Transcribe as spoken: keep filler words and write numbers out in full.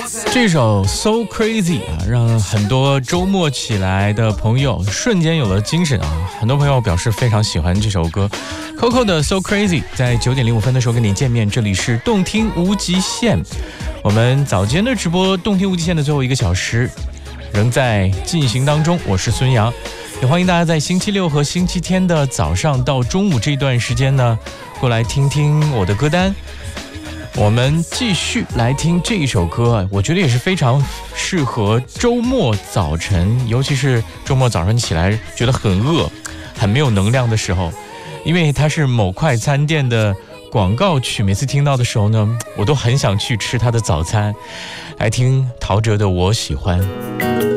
这首 So Crazy 啊，让很多周末起来的朋友瞬间有了精神啊！很多朋友表示非常喜欢这首歌。Coco 的 So Crazy 在九点零五分的时候跟你见面，这里是动听无极限。我们早间的直播动听无极限的最后一个小时仍在进行当中，我是孙杨，也欢迎大家在星期六和星期天的早上到中午这一段时间呢，过来听听我的歌单。我们继续来听这一首歌，我觉得也是非常适合周末早晨，尤其是周末早上起来觉得很饿很没有能量的时候，因为它是某快餐店的广告曲，每次听到的时候呢，我都很想去吃它的早餐。来听陶喆的《我喜欢》。